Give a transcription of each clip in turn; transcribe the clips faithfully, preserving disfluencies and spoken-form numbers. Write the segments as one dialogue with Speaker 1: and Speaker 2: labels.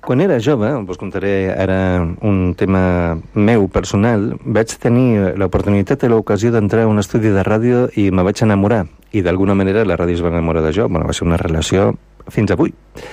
Speaker 1: Quan era jove, us contaré ara un tema meu personal, vaig tenir l'oportunitat i l'ocasió d'entrar a un estudi de ràdio i me vaig enamorar. I d'alguna manera la ràdio es va enamorar de jo. Bueno, va ser una relació fins avui.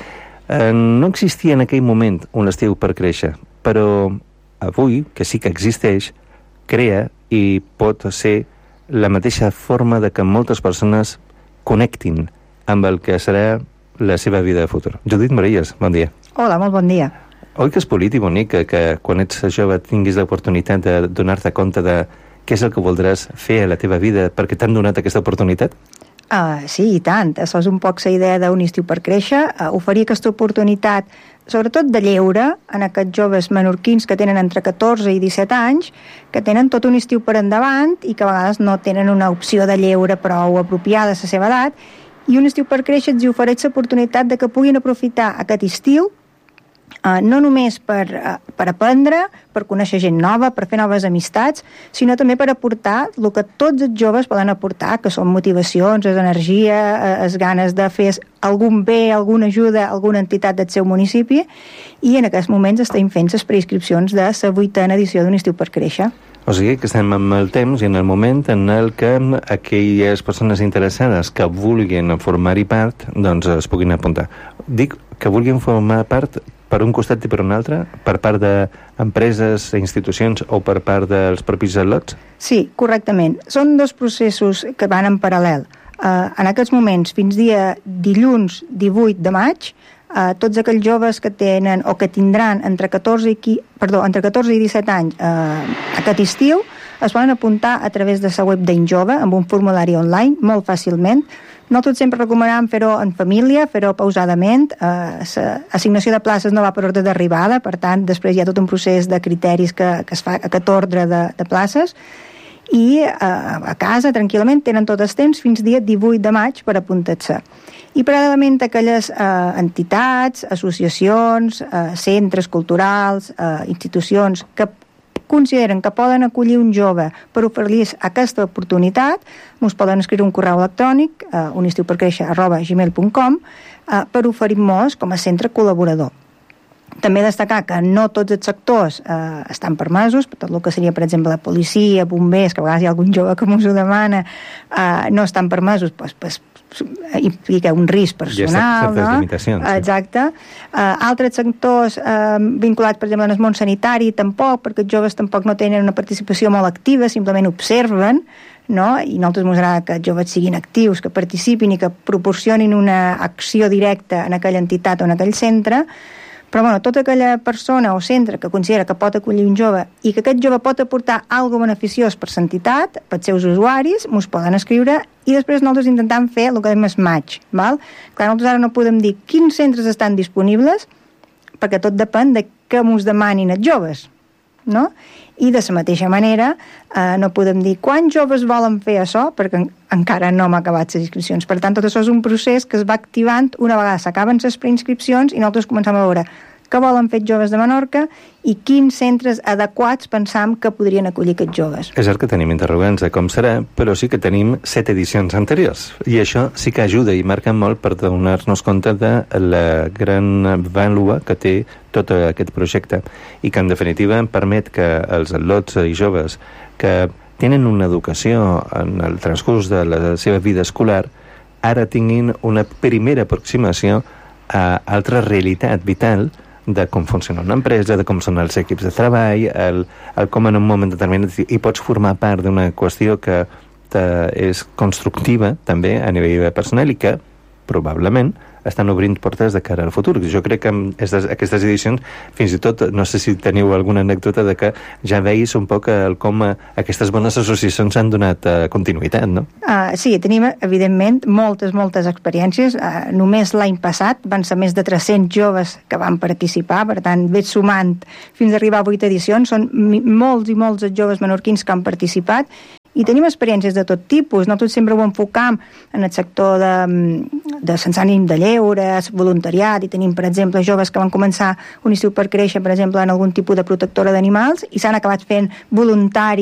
Speaker 1: Eh, no existia en aquell moment un estiu per créixer, però avui, que sí que existeix, crea i pot ser la mateixa forma de que moltes persones connectin amb el que serà la seva vida de futur. Judit Morelles, bon dia.
Speaker 2: Hola, molt bon dia.
Speaker 1: Oi que és bonic i bonic que, que quan ets jove tinguis l'oportunitat de donar-te compte de què és el que voldràs fer a la teva vida perquè t'han donat aquesta oportunitat?
Speaker 2: Uh, sí, i tant. Això és un poc la idea d'un estiu per créixer, uh, oferir aquesta oportunitat, sobretot de lleure, en aquests joves menorquins que tenen entre catorze i disset anys, que tenen tot un estiu per endavant i que a vegades no tenen una opció de lleure prou apropiada a la seva edat, i un estiu per créixer els ofereix l'oportunitat de que puguin aprofitar aquest estiu Uh, no només per, uh, per aprendre, per conèixer gent nova, per fer noves amistats, sinó també per aportar el que tots els joves poden aportar, que són motivacions, és energia, és ganes de fer algun bé, alguna ajuda a alguna entitat del seu municipi, i en aquests moments estem fent les preinscripcions de la vuitena edició d'un estiu per créixer.
Speaker 1: O sigui que estem en el temps i en el moment en el que aquelles persones interessades que vulguin formar-hi part, doncs es puguin apuntar. Dic que vulguin formar part per un costat i per un altre, per part d'empreses, institucions o per part dels propis lots?
Speaker 2: Sí, correctament. Són dos processos que van en paral·lel. Uh, en aquests moments, fins dia dilluns divuit de maig, uh, tots aquells joves que tenen o que tindran entre catorze i, perdó, entre catorze i disset anys uh, aquest estiu es poden apuntar a través de la web d'Injove amb un formulari online, molt fàcilment. Nosaltres sempre recomanàvem fer-ho en família, fer-ho pausadament. L'assignació de places no va per ordre d'arribada, per tant, després hi ha tot un procés de criteris que, que es fa a aquest ordre de, de places, i eh, a casa, tranquil·lament, tenen tot el temps fins dia divuit de maig per apuntar-se. I paral·lelament aquelles eh, entitats, associacions, eh, centres culturals, eh, institucions que consideren que poden acollir un jove per oferir-los aquesta oportunitat, ens poden escriure un correu electrònic, eh, un estiu per créixer arroba gmail punt com, eh, per oferir-nos com a centre col·laborador. També destacar que no tots els sectors eh, estan permesos, per tot el que seria, per exemple, la policia, bombers, que a vegades hi ha algun jove que m'ho demana, eh, no estan permesos, doncs, pues, implica un risc personal,
Speaker 1: no?
Speaker 2: Sí. Exacte. Uh, altres sectors uh, vinculats, per exemple, en el món sanitari, tampoc, perquè els joves tampoc no tenen una participació molt activa, simplement observen, no? I a nosaltres ens agrada que els joves siguin actius, que participin i que proporcionin una acció directa en aquella entitat o en aquell centre. Però bueno, tota aquella persona o centre que considera que pot acollir un jove i que aquest jove pot aportar alguna beneficiós per l'entitat, pels seus usuaris, ens poden escriure i després nosaltres intentem fer el que dèiem es match. Val? Clar, nosaltres ara no podem dir quins centres estan disponibles perquè tot depèn de què ens demanin els joves, no? I de la mateixa manera eh, no podem dir quants joves volen fer això perquè en, encara no hem acabat les inscripcions. Per tant, tot això és un procés que es va activant una vegada s'acaben les preinscripcions i nosaltres comencem a veure què volen fer joves de Menorca i quins centres adequats pensam que podrien acollir aquests joves.
Speaker 1: És cert que tenim interrogants de com serà, però sí que tenim set edicions anteriors. I això sí que ajuda i marca molt per donar-nos compte de la gran vàlua que té tot aquest projecte i que, en definitiva, permet que els lots i joves que tenen una educació en el transcurs de la seva vida escolar ara tinguin una primera aproximació a altra realitat vital de com funciona una empresa, de com són els equips de treball, el, el com en un moment determinat i pots formar part d'una qüestió que te, és constructiva també a nivell personal i que probablement estan obrint portes de cara al futur. Jo crec que aquestes, aquestes edicions, fins i tot, no sé si teniu alguna anècdota de que ja veis un poc el com aquestes bones associacions han donat uh, continuïtat, no?
Speaker 2: Uh, sí, tenim, evidentment, moltes, moltes experiències. Uh, només l'any passat van ser més de tres-cents joves que van participar, per tant, veig sumant fins a arribar a vuit edicions. Són molts i molts els joves menorquins que han participat i tenim experiències de tot tipus. Nosaltres sempre ho enfocam en el sector de, de sense ànim de lleure, voluntariat, i tenim, per exemple, joves que van començar un estiu per créixer, per exemple, en algun tipus de protectora d'animals i s'han acabat fent voluntaris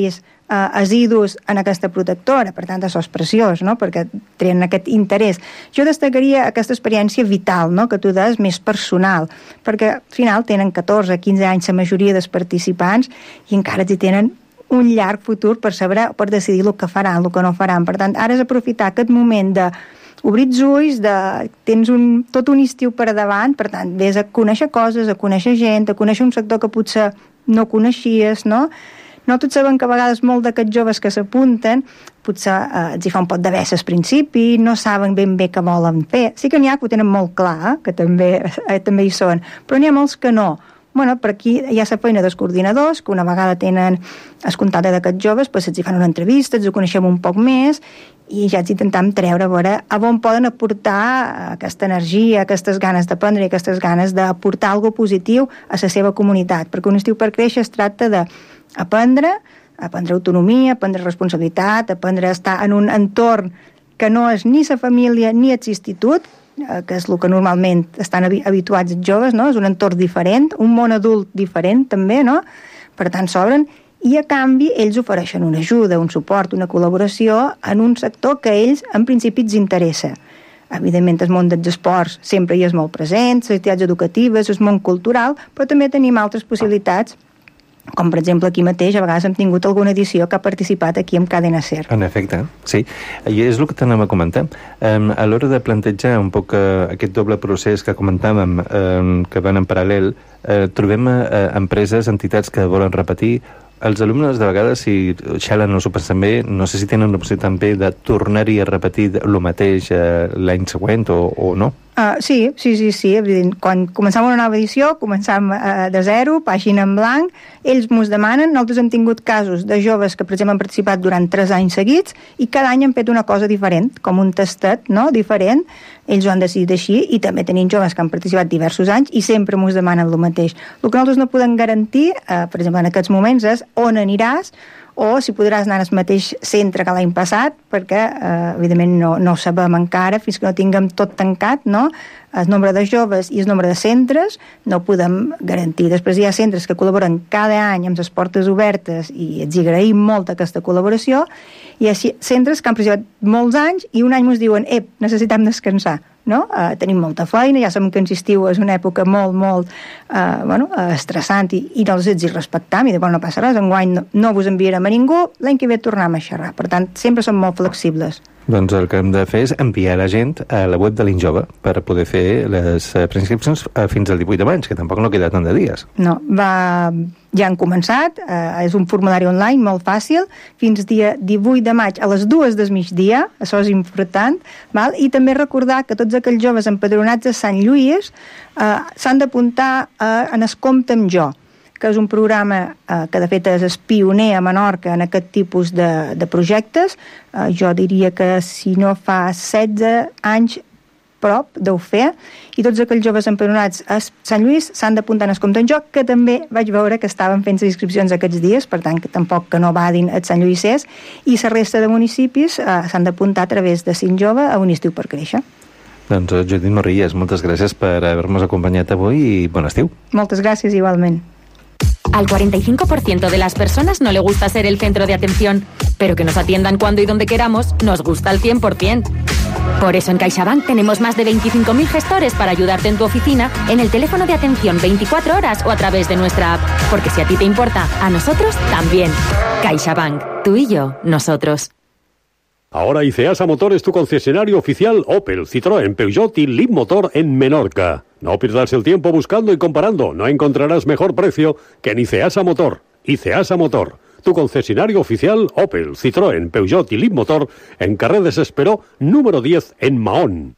Speaker 2: eh, asidus en aquesta protectora, per tant això és preciós, no? Perquè tenen aquest interès. Jo destacaria aquesta experiència vital, no? Que tu des, més personal, perquè al final tenen catorze quinze anys la majoria dels participants i encara hi tenen un llarg futur per saber, per decidir el que faran, el que no faran. Per tant, ara és aprofitar aquest moment de obrir els ulls, de, tens un, tot un estiu per davant, per tant, vés a conèixer coses, a conèixer gent, a conèixer un sector que potser no coneixies, no? No tots saben que a vegades molts d'aquests joves que s'apunten potser eh, els hi fa un pot de vessa al principi, no saben ben bé què volen fer. Sí que n'hi ha que ho tenen molt clar, que també, eh, també hi són, però n'hi ha molts que no. Bueno, per aquí hi ha la feina dels coordinadors, que una vegada tenen el contacte d'aquests joves, doncs els hi fan una entrevista, els ho coneixem un poc més, i ja ens intentem treure a veure a on poden aportar aquesta energia, aquestes ganes d'aprendre i aquestes ganes d'aportar alguna positiu a la seva comunitat, perquè un estiu per créixer es tracta d'aprendre, aprendre autonomia, aprendre responsabilitat, aprendre a estar en un entorn que no és ni la família ni l'institut, que és el que normalment estan habituats els joves, no? És un entorn diferent, un món adult diferent també, no? Per tant, s'obren i a canvi ells ofereixen una ajuda, un suport, una col·laboració en un sector que a ells en principi els interessa. Evidentment el món dels esports sempre hi és molt present, les activitats educatives, el món cultural, però també tenim altres possibilitats, com per exemple aquí mateix a vegades hem tingut alguna edició que ha participat aquí amb Cadena SER.
Speaker 1: En efecte, sí. I és el que t'anem a comentar. Um, a l'hora de plantejar un poc uh, aquest doble procés que comentàvem, um, que van en paral·lel, uh, trobem uh, empreses, entitats que volen repetir. Els alumnes, de vegades, si xalen no s'ho passen bé, no sé si tenen l'opció també de tornar-hi a repetir el mateix uh, l'any següent o, o no?
Speaker 2: Uh, sí, sí, sí, sí. Quan començam una nova edició, començam uh, de zero, pàgina en blanc, ells mos demanen, nosaltres hem tingut casos de joves que, per exemple, han participat durant tres anys seguits i cada any han fet una cosa diferent, com un tastet, no?, diferent. Ells ho han decidit així i també tenim joves que han participat diversos anys i sempre mos demanen el mateix. El que nosaltres no podem garantir, uh, per exemple, en aquests moments, és on aniràs o si podràs anar al mateix centre que l'any passat, perquè, eh, evidentment, no, no ho sabem encara, fins que no tinguem tot tancat, no? El nombre de joves i el nombre de centres no ho podem garantir. Després hi ha centres que col·laboren cada any amb les portes obertes i els agraïm molt aquesta col·laboració, i hi ha centres que han participat molts anys i un any ens diuen, ep, necessitem descansar. No? Uh, tenim molta feina, ja sabem que en estiu és una època molt, molt uh, bueno, uh, estressant i, i no els ets i respectam i de bon no passa res, enguany no, no vos enviarem a ningú, l'any que ve tornem a xerrar, per tant sempre som molt flexibles.
Speaker 1: Doncs el que hem de fer és enviar la gent a la web de l'Injove per poder fer les preinscripcions fins al divuit de maig, que tampoc no queda tant de dies.
Speaker 2: No, va, ja han començat, eh, és un formulari online molt fàcil, fins dia divuit de maig a les dues del migdia, això és important, val? I també recordar que tots aquells joves empadronats a Sant Lluís eh, s'han d'apuntar eh, en el Compte amb Jo, que és un programa eh, que de fet és pioner a Menorca en aquest tipus de, de projectes. Eh, jo diria que si no fa setze anys prop deu fer, i tots aquells joves empadronats a Sant Lluís s'han d'apuntar en el Compte en Jo, que també vaig veure que estaven fent les inscripcions aquests dies, per tant que tampoc que no vadin a Sant Lluïsers, i la resta de municipis eh, s'han d'apuntar a través de Cinc Jove a un estiu per créixer.
Speaker 1: Doncs Judit Morrillas, moltes gràcies per haver-nos acompanyat avui i bon estiu.
Speaker 2: Moltes gràcies igualment.
Speaker 3: Al cuarenta y cinco por ciento de las personas no le gusta ser el centro de atención, pero que nos atiendan cuando y donde queramos nos gusta al cien por ciento. Por eso en CaixaBank tenemos más de veinticinco mil gestores para ayudarte en tu oficina, en el teléfono de atención veinticuatro horas o a través de nuestra app. Porque si a ti te importa, a nosotros también. CaixaBank, tú y yo, nosotros.
Speaker 4: Ahora Iceasa Motor es tu concesionario oficial Opel, Citroën, Peugeot y Leapmotor en Menorca. No pierdas el tiempo buscando y comparando. No encontrarás mejor precio que en Iceasa Motor. Iceasa Motor, tu concesionario oficial Opel, Citroën, Peugeot y Leapmotor en Carrer Desesperó, número diez en Mahón.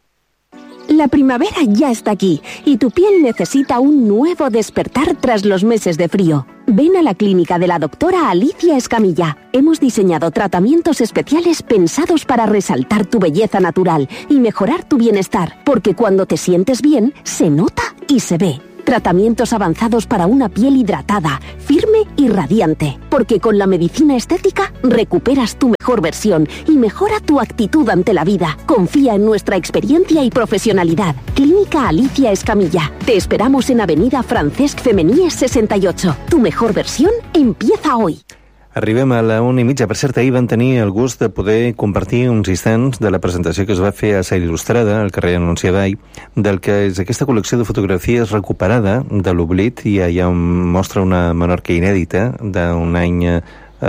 Speaker 5: La primavera ya está aquí y tu piel necesita un nuevo despertar tras los meses de frío. Ven a la clínica de la doctora Alicia Escamilla. Hemos diseñado tratamientos especiales pensados para resaltar tu belleza natural y mejorar tu bienestar, porque cuando te sientes bien, se nota y se ve. Tratamientos avanzados para una piel hidratada, firme y radiante. Porque con la medicina estética recuperas tu mejor versión y mejora tu actitud ante la vida. Confía en nuestra experiencia y profesionalidad. Clínica Alicia Escamilla. Te esperamos en Avenida Francesc Femenies sesenta y ocho. Tu mejor versión empieza hoy.
Speaker 1: Arribem a la una i mitja. Per cert, ahir van tenir el gust de poder compartir uns instants de la presentació que es va fer a Sa Il·lustrada, al carrer Anunciavall, del que és aquesta col·lecció de fotografies recuperada de l'oblit, i allà mostra una Menorca inèdita d'un any eh,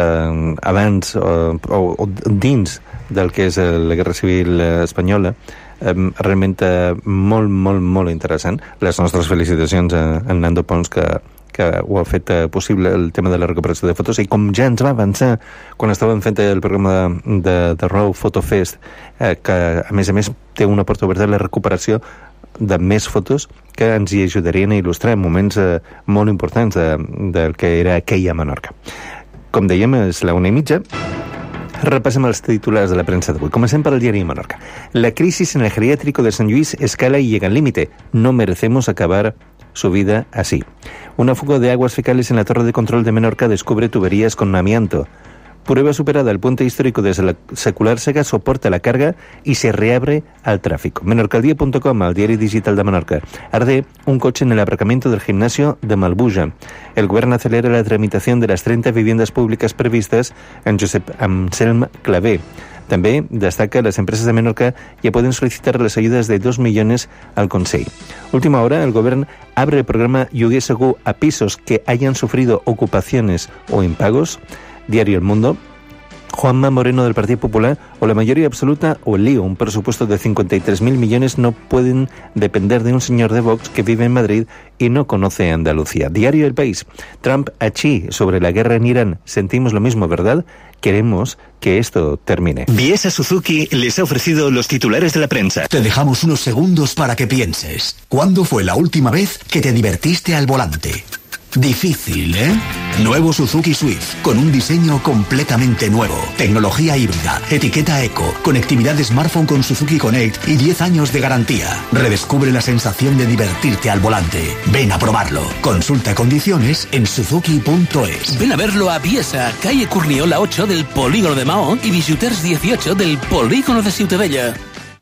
Speaker 1: abans o, o, o dins del que és la Guerra Civil Espanyola. Eh, realment eh, molt, molt, molt interessant. Les nostres felicitacions a, a Nando Pons, que que ho ha fet eh, possible, el tema de la recuperació de fotos, i com ja ens va avançar quan estàvem fent el programa de, de, de Raw Photo Fest, eh, que a més a més té una porta oberta a la recuperació de més fotos que ens hi ajudarien a il·lustrar moments eh, molt importants de, del que era aquella Menorca. Com dèiem, és la una i mitja. Repassem els titulars de la premsa d'avui. Comencem per el diari Menorca. La crisis en el geriátrico de San Luis escala y llega al límite. No merecemos acabar su vida así. Una fuga de aguas fecales en la torre de control de Menorca descubre tuberías con amianto. Prueba superada, el puente histórico de la secular Sega soporta la carga y se reabre al tráfico. Menorcaldia punto com, el diari digital de Menorca. Arde un coche en el aparcamiento del gimnasio de Malbuja. El gobierno acelera la tramitación de las treinta viviendas públicas previstas en Josep Anselm Clavé. També destaca que les empreses de Menorca ja poden sol·licitar les ajudes de dos milions al Consell. Última hora, el govern abre el programa Lloguer Segur a pisos que hayan sufrido ocupaciones o impagos. Diario El Mundo. Juanma Moreno del Partido Popular, o la mayoría absoluta o el lío. Un presupuesto de cincuenta y tres mil millones no pueden depender de un señor de Vox que vive en Madrid y no conoce Andalucía. Diario El País. Trump achí sobre la guerra en Irán. Sentimos lo mismo, ¿verdad? Queremos que esto termine.
Speaker 6: Biesa Suzuki les ha ofrecido los titulares de la prensa.
Speaker 7: Te dejamos unos segundos para que pienses. ¿Cuándo fue la última vez que te divertiste al volante? Difícil, ¿eh? Nuevo Suzuki Swift, con un diseño completamente nuevo. Tecnología híbrida, etiqueta eco, conectividad de smartphone con Suzuki Connect y diez años de garantía. Redescubre la sensación de divertirte al volante. Ven a probarlo. Consulta condiciones en suzuki punto es.
Speaker 8: Ven a verlo a Biesa, calle Curniola ocho del Polígono de Mahón y Visiters dieciocho del Polígono de Ciutadella.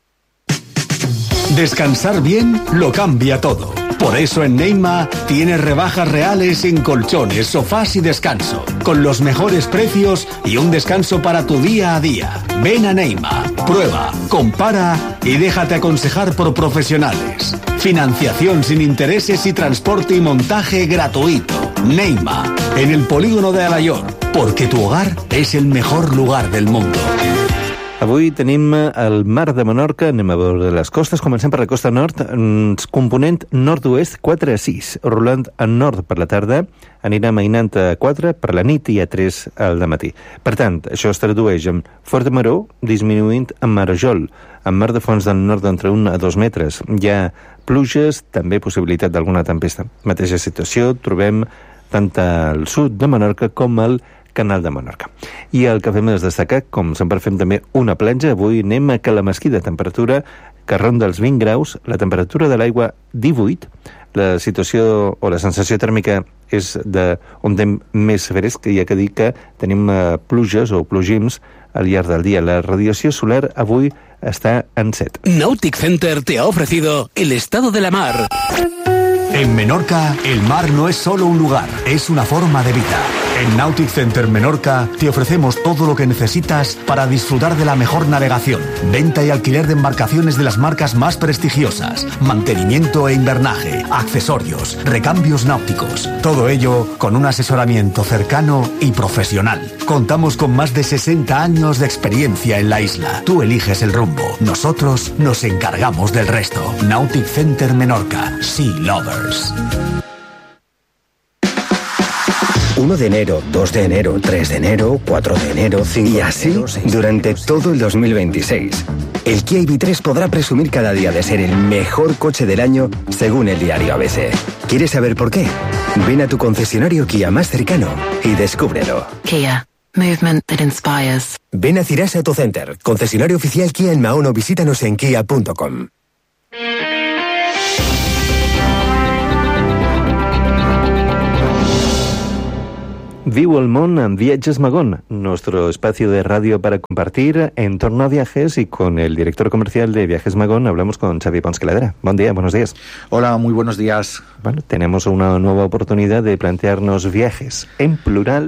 Speaker 7: Descansar bien lo cambia todo. Por eso en Neima tienes rebajas reales en colchones, sofás y descanso, con los mejores precios y un descanso para tu día a día. Ven a Neima, prueba, compara y déjate aconsejar por profesionales. Financiación sin intereses y transporte y montaje gratuito. Neima, en el Polígono de Alayor, porque tu hogar es el mejor lugar del mundo.
Speaker 1: Avui tenim el mar de Menorca, anem a veure les costes, comencem per la costa nord, component nord-oest quatre a sis, rolant a nord per la tarda, anirà mainant a quatre per la nit i a tres al dematí. Per tant, això es tradueix en Fort de Maró, disminuint en Marajol, en mar de fons del nord d'entre un a dos metres. Hi ha pluges, també possibilitat d'alguna tempesta. Mateixa situació trobem tant al sud de Menorca com al Canal de Menorca. I el que fem és destacar, com sempre fem també una platja. Avui anem a Calamesquí, de temperatura que ronda els vint graus, la temperatura de l'aigua divuit, la situació o la sensació tèrmica és d'un temps més fresc, i hi ha que dir que tenim uh, pluges o plogims al llarg del dia. La radiació solar avui està en set.
Speaker 8: Nautic Center te ha ofrecido el estado de la mar.
Speaker 7: En Menorca, el mar no es solo un lugar, es una forma de vida. En Nautic Center Menorca te ofrecemos todo lo que necesitas para disfrutar de la mejor navegación, venta y alquiler de embarcaciones de las marcas más prestigiosas, mantenimiento e invernaje, accesorios, recambios náuticos. Todo ello con un asesoramiento cercano y profesional. Contamos con más de sesenta años de experiencia en la isla. Tú eliges el rumbo, nosotros nos encargamos del resto. Nautic Center Menorca, Sea Lovers.
Speaker 9: uno de enero, dos de enero, tres de enero, cuatro de enero, cinco y así durante todo el dos mil veintiséis. El Kia I V tres podrá presumir cada día de ser el mejor coche del año según el diario A B C. ¿Quieres saber por qué? Ven a tu concesionario Kia más cercano y descúbrelo.
Speaker 10: Kia. Movement that inspires.
Speaker 9: Ven a Cirasa Auto Center, concesionario oficial Kia en Mahón, o visítanos en kia punto com.
Speaker 1: Viu el món en Viajes Magón, nuestro espacio de radio para compartir en torno a viajes, y con el director comercial de Viajes Magón hablamos con Xavi Pons Caladera. Buen día, buenos días.
Speaker 11: Hola, muy buenos días.
Speaker 1: Bueno, tenemos una nueva oportunidad de plantearnos viajes en plural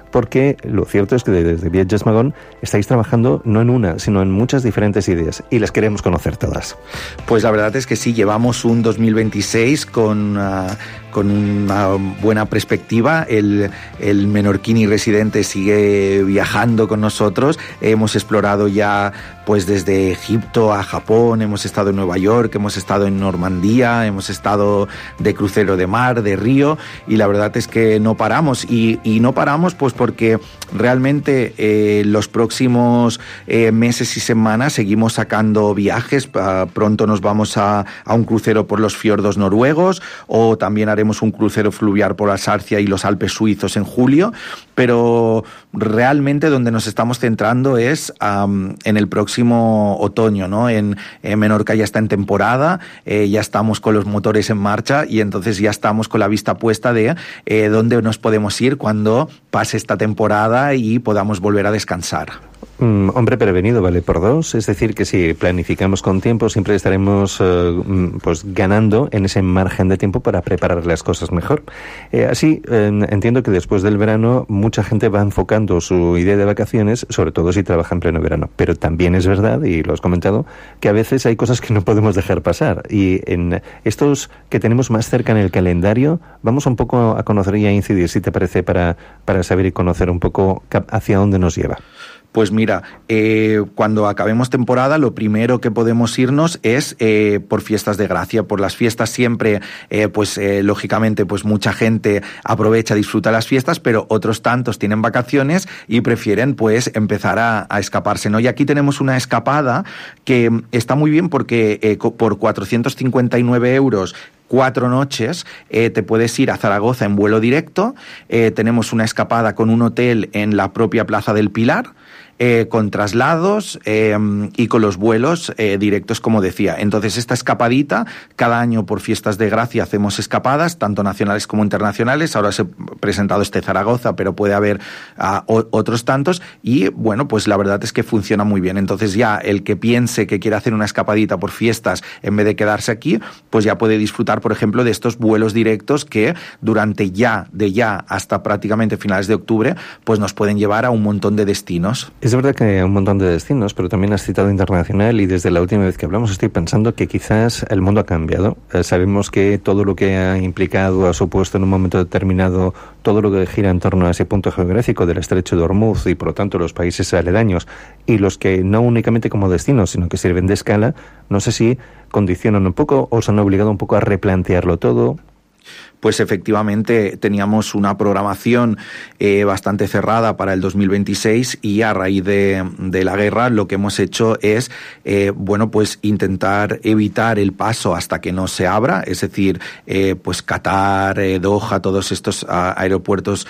Speaker 1: porque lo cierto es que desde Viatges Magón estáis trabajando no en una, sino en muchas diferentes ideas, y las queremos conocer todas.
Speaker 11: Pues la verdad es que sí, llevamos un dos mil veintiséis con, uh, con una buena perspectiva. El, el Menorquini residente sigue viajando con nosotros. Hemos explorado ya pues desde Egipto a Japón, hemos estado en Nueva York, hemos estado en Normandía, hemos estado de crucero de mar, de río, y la verdad es que no paramos. Y, y no paramos pues porque realmente eh, los próximos eh, meses y semanas seguimos sacando viajes. Uh, pronto nos vamos a, a un crucero por los fiordos noruegos, o también haremos un crucero fluvial por Alsacia y los Alpes suizos en julio, pero realmente donde nos estamos centrando es um, en el próximo otoño, ¿no? En, en Menorca ya está en temporada, eh, ya estamos con los motores en marcha, y entonces ya estamos con la vista puesta de eh, dónde nos podemos ir cuando pase esta temporada y podamos volver a descansar.
Speaker 1: Mm, hombre prevenido vale por dos, es decir, que si planificamos con tiempo siempre estaremos eh, pues ganando en ese margen de tiempo para preparar las cosas mejor. Eh, así, eh, entiendo que después del verano mucha gente va enfocando su idea de vacaciones, sobre todo si trabaja en pleno verano, pero también es verdad, y lo has comentado, que a veces hay cosas que no podemos dejar pasar, y en estos que tenemos más cerca en el calendario vamos un poco a conocer y a incidir, si te parece, para, para saber y conocer un poco hacia dónde nos lleva.
Speaker 11: Pues mira, eh, cuando acabemos temporada, lo primero que podemos irnos es eh, por fiestas de gracia. Por las fiestas siempre, eh, pues eh, lógicamente, pues mucha gente aprovecha, disfruta las fiestas, pero otros tantos tienen vacaciones y prefieren pues empezar a, a escaparse, ¿no? Y aquí tenemos una escapada que está muy bien porque eh, por cuatrocientos cincuenta y nueve euros cuatro noches, eh, te puedes ir a Zaragoza en vuelo directo. Eh, tenemos una escapada con un hotel en la propia Plaza del Pilar, eh, con traslados eh, y con los vuelos eh, directos, como decía. Entonces, esta escapadita, cada año por fiestas de gracia hacemos escapadas, tanto nacionales como internacionales. Ahora se ha presentado este Zaragoza, pero puede haber uh, o, otros tantos. Y, bueno, pues la verdad es que funciona muy bien. Entonces, ya el que piense que quiere hacer una escapadita por fiestas en vez de quedarse aquí, pues ya puede disfrutar, por ejemplo, de estos vuelos directos que durante ya, de ya hasta prácticamente finales de octubre, pues nos pueden llevar a un montón de destinos.
Speaker 1: Es verdad que un montón de destinos, pero también has citado internacional, y desde la última vez que hablamos estoy pensando que quizás el mundo ha cambiado. Eh, sabemos que todo lo que ha implicado, ha supuesto en un momento determinado, todo lo que gira en torno a ese punto geográfico del estrecho de Hormuz y por lo tanto los países aledaños, y los que no únicamente como destinos, sino que sirven de escala, no sé si condicionan un poco o se han obligado un poco a replantearlo todo.
Speaker 11: Pues efectivamente teníamos una programación eh, bastante cerrada para el dos mil veintiséis, y a raíz de, de la guerra lo que hemos hecho es eh, bueno pues intentar evitar el paso hasta que no se abra, es decir, eh, pues Qatar, eh, Doha, todos estos a, aeropuertos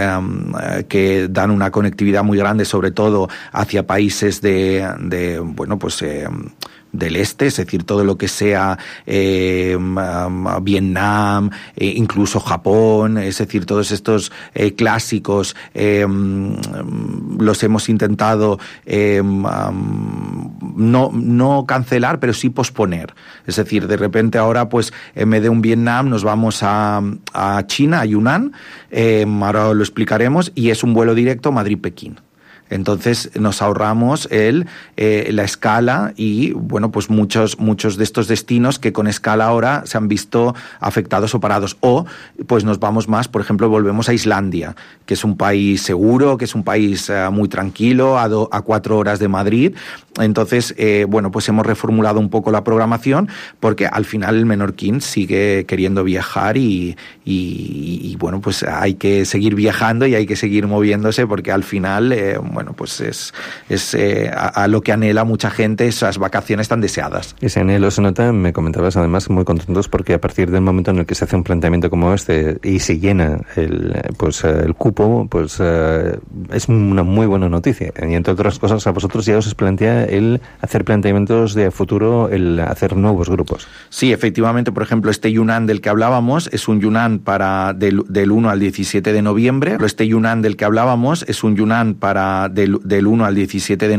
Speaker 11: eh, que dan una conectividad muy grande, sobre todo hacia países de, de bueno pues eh, del este, es decir, todo lo que sea eh, um, Vietnam, eh, incluso Japón, es decir, todos estos eh, clásicos eh, um, los hemos intentado eh, um, no, no cancelar, pero sí posponer. Es decir, de repente ahora, pues, en vez de un Vietnam nos vamos a, a China, a Yunnan, eh, ahora lo explicaremos, y es un vuelo directo Madrid-Pekín. Entonces nos ahorramos el, eh, la escala y, bueno, pues muchos, muchos de estos destinos que con escala ahora se han visto afectados o parados. O, pues nos vamos más, por ejemplo, volvemos a Islandia, que es un país seguro, que es un país eh, muy tranquilo, a, do, a cuatro horas de Madrid. Entonces, eh, bueno, pues hemos reformulado un poco la programación, porque al final el menorquín sigue queriendo viajar y, y, y bueno, pues hay que seguir viajando y hay que seguir moviéndose, porque al final, eh, bueno, pues es, es eh, a, a lo que anhela mucha gente, esas vacaciones tan deseadas.
Speaker 1: Ese anhelo se nota, me comentabas además muy contentos, porque a partir del momento en el que se hace un planteamiento como este y se llena el, pues, el cupo, pues eh, es una muy buena noticia. Y entre otras cosas, a vosotros ya os plantea el hacer planteamientos de futuro, el hacer nuevos grupos.
Speaker 11: Sí, efectivamente, por ejemplo, este Yunnan del que hablábamos es un Yunnan para del, del uno al diecisiete de noviembre. Este Yunnan del que hablábamos es un Yunnan para del, del uno al diecisiete de